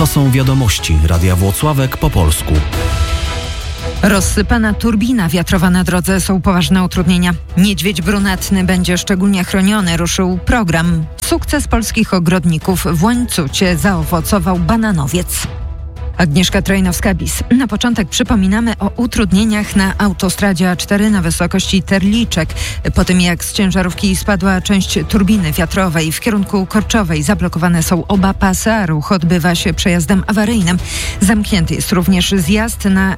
To są wiadomości Radia Włocławek po polsku. Rozsypana turbina wiatrowa na drodze, są poważne utrudnienia. Niedźwiedź brunatny będzie szczególnie chroniony, ruszył program. Sukces polskich ogrodników w Łańcucie zaowocował bananowiec. Agnieszka Trojnowska-Bis. Na początek przypominamy o utrudnieniach na autostradzie A4 na wysokości Terliczek. Po tym jak z ciężarówki spadła część turbiny wiatrowej w kierunku Korczowej, zablokowane są oba pasy, a ruch odbywa się przejazdem awaryjnym. Zamknięty jest również zjazd na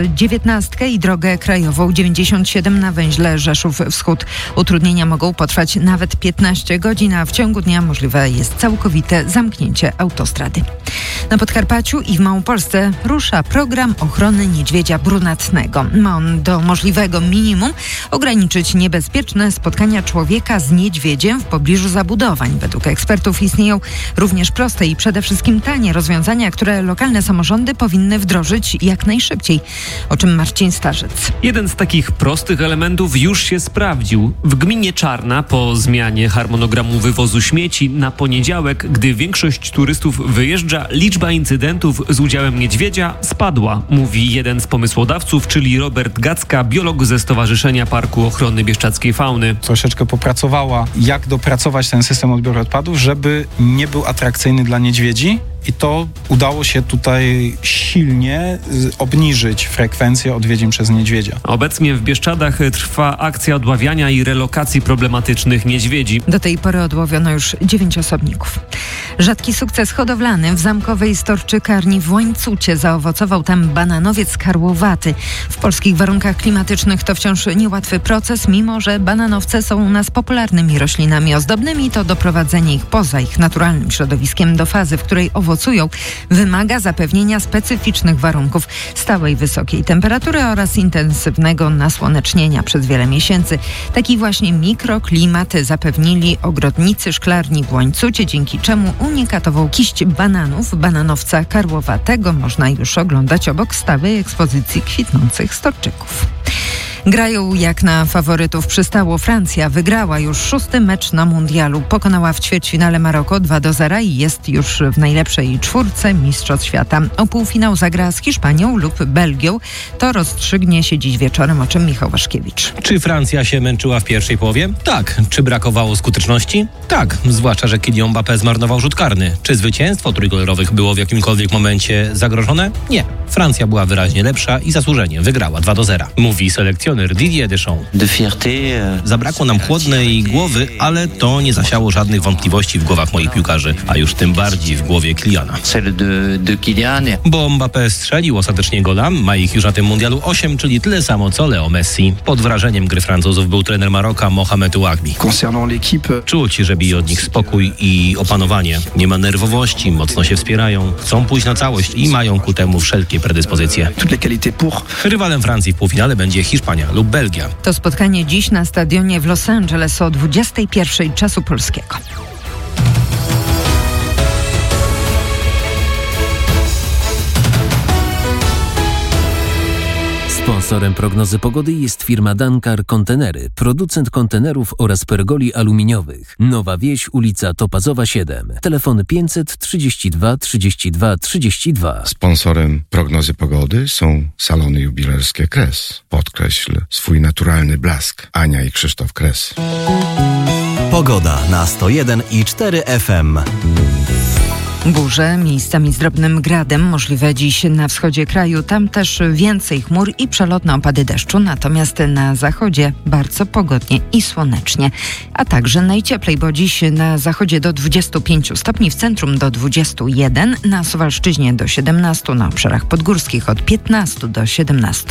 S19 i drogę krajową 97 na węźle Rzeszów Wschód. Utrudnienia mogą potrwać nawet 15 godzin, a w ciągu dnia możliwe jest całkowite zamknięcie autostrady. Na Podkarpaciu i w Małopolsce rusza program ochrony niedźwiedzia brunatnego. Ma on do możliwego minimum ograniczyć niebezpieczne spotkania człowieka z niedźwiedziem w pobliżu zabudowań. Według ekspertów istnieją również proste i przede wszystkim tanie rozwiązania, które lokalne samorządy powinny wdrożyć jak najszybciej. O czym Marcin Starzec. Jeden z takich prostych elementów już się sprawdził. W gminie Czarna po zmianie harmonogramu wywozu śmieci na poniedziałek, gdy większość turystów wyjeżdża, liczba incydentów z udziałem niedźwiedzia spadła, mówi jeden z pomysłodawców, czyli Robert Gacka, biolog ze Stowarzyszenia Parku Ochrony Bieszczadzkiej Fauny. Troszeczkę popracowała, jak dopracować ten system odbioru odpadów, żeby nie był atrakcyjny dla niedźwiedzi. I to udało się tutaj silnie obniżyć frekwencję odwiedzin przez niedźwiedzia. Obecnie w Bieszczadach trwa akcja odławiania i relokacji problematycznych niedźwiedzi. Do tej pory odłowiono już 9 osobników. Rzadki sukces hodowlany w zamkowej storczykarni w Łańcucie zaowocował tam bananowiec karłowaty. W polskich warunkach klimatycznych to wciąż niełatwy proces, mimo że bananowce są u nas popularnymi roślinami ozdobnymi, to doprowadzenie ich poza ich naturalnym środowiskiem do fazy, w której owocują, wymaga zapewnienia specyficznych warunków, stałej wysokiej temperatury oraz intensywnego nasłonecznienia przez wiele miesięcy. Taki właśnie mikroklimat zapewnili ogrodnicy szklarni w Łańcucie, dzięki czemu unikatową kiść bananów, bananowca karłowatego, można już oglądać obok stałej ekspozycji kwitnących storczyków. Grają jak na faworytów przystało. Francja wygrała już 6. mecz na mundialu. Pokonała w ćwierćfinale Maroko 2-0 i jest już w najlepszej czwórce mistrzostw świata. O półfinał zagra z Hiszpanią lub Belgią. To rozstrzygnie się dziś wieczorem, o czym Michał Waszkiewicz. Czy Francja się męczyła w pierwszej połowie? Tak. Czy brakowało skuteczności? Tak. Zwłaszcza, że Kylian Mbappé zmarnował rzut karny. Czy zwycięstwo trójkolorowych było w jakimkolwiek momencie zagrożone? Nie. Francja była wyraźnie lepsza i zasłużenie wygrała 2-0. Mówi selekcjoner Didier Deschamps. Zabrakło nam chłodnej głowy, ale to nie zasiało żadnych wątpliwości w głowach moich piłkarzy, a już tym bardziej w głowie Kyliana. Bo Mbappé strzelił ostatecznie gola, ma ich już na tym mundialu 8, czyli tyle samo co Leo Messi. Pod wrażeniem gry Francuzów był trener Maroka Mohamed Ouahbi. Czuć, że bije od nich spokój i opanowanie. Nie ma nerwowości, mocno się wspierają, chcą pójść na całość i mają ku temu wszelkie predyspozycje. Rywalem Francji w półfinale będzie Hiszpania lub Belgia. To spotkanie dziś na stadionie w Los Angeles o 21:00 czasu polskiego. Sponsorem prognozy pogody jest firma Dankar Kontenery, producent kontenerów oraz pergoli aluminiowych. Nowa Wieś, ulica Topazowa 7. Telefon 532 32 32. Sponsorem prognozy pogody są salony jubilerskie Kres. Podkreśl swój naturalny blask. Ania i Krzysztof Kres. Pogoda na 101,4 FM. Burze, miejscami z drobnym gradem, możliwe dziś na wschodzie kraju. Tam też więcej chmur i przelotne opady deszczu, natomiast na zachodzie bardzo pogodnie i słonecznie. A także najcieplej, bo dziś na zachodzie do 25 stopni, w centrum do 21, na Suwalszczyźnie do 17, na obszarach podgórskich od 15 do 17.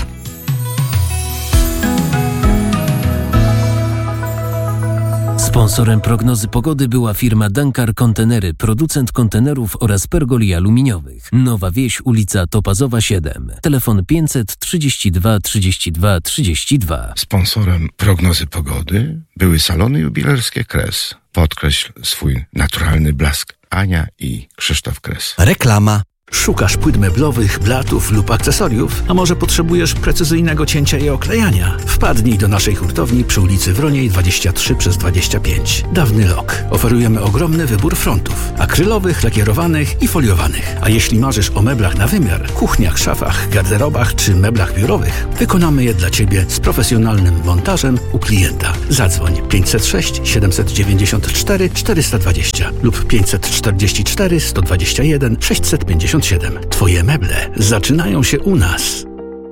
Sponsorem prognozy pogody była firma Dankar Kontenery, producent kontenerów oraz pergoli aluminiowych. Nowa Wieś, ulica Topazowa 7. Telefon 532 32 32. Sponsorem prognozy pogody były salony jubilerskie Kres. Podkreśl swój naturalny blask. Ania i Krzysztof Kres. Reklama. Szukasz płyt meblowych, blatów lub akcesoriów? A może potrzebujesz precyzyjnego cięcia i oklejania? Wpadnij do naszej hurtowni przy ulicy Wroniej 23/25. Dawny Lok. Oferujemy ogromny wybór frontów. Akrylowych, lakierowanych i foliowanych. A jeśli marzysz o meblach na wymiar, kuchniach, szafach, garderobach czy meblach biurowych, wykonamy je dla Ciebie z profesjonalnym montażem u klienta. Zadzwoń 506 794 420 lub 544 121 657. Twoje meble zaczynają się u nas.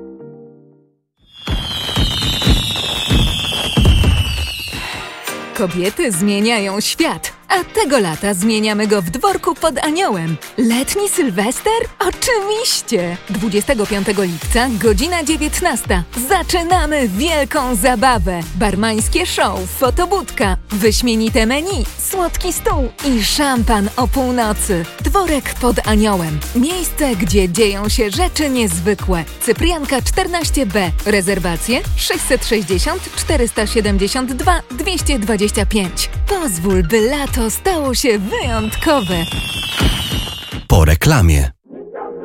Kobiety zmieniają świat, a tego lata zmieniamy go w Dworku pod Aniołem. Letni Sylwester? Oczywiście! 25 lipca, godzina 19. Zaczynamy wielką zabawę. Barmańskie show, fotobudka, wyśmienite menu, słodki stół i szampan o północy. Dworek pod Aniołem. Miejsce, gdzie dzieją się rzeczy niezwykłe. Cyprianka 14B. Rezerwacje 660 472 225. Pozwól, by lato stało się wyjątkowe. Po reklamie.